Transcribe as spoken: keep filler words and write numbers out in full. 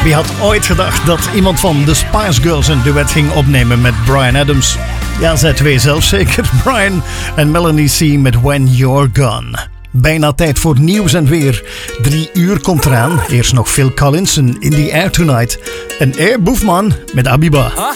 Wie had ooit gedacht dat iemand van de Spice Girls een duet ging opnemen met Bryan Adams? Ja, zij twee zelfs zeker. Bryan en Melanie C. met When You're Gone. Bijna tijd voor nieuws en weer. Drie uur komt eraan. Eerst nog Phil Collins en In the Air Tonight. En Air Boefman met Abiba.